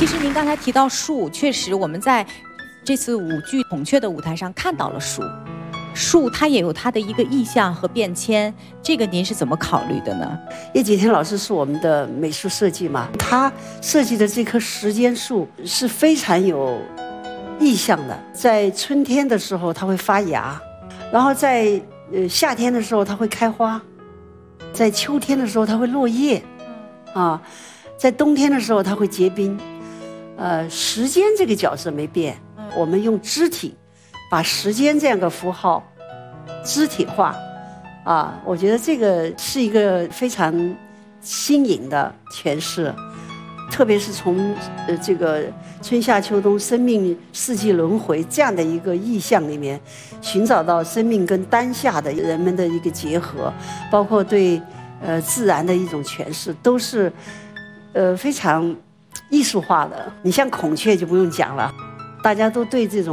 其实您刚才提到树，确实我们在这次舞剧《孔雀》的舞台上看到了树。树它也有它的一个意象和变迁，这个您是怎么考虑的呢？ 叶锦添老师是我们的美术设计嘛，他设计的这棵时间树是非常有意象的。在春天的时候它会发芽，然后在夏天的时候它会开花，在秋天的时候它会落叶，在冬天的时候它会结冰。时间这个角色没变，我们用肢体把时间这样个符号肢体化，我觉得这个是一个非常新颖的诠释，特别是从这个春夏秋冬生命四季轮回这样的一个意象里面，寻找到生命跟当下的人们的一个结合，包括对自然的一种诠释，都是非常艺术化的。你像孔雀就不用讲了，大家都对这种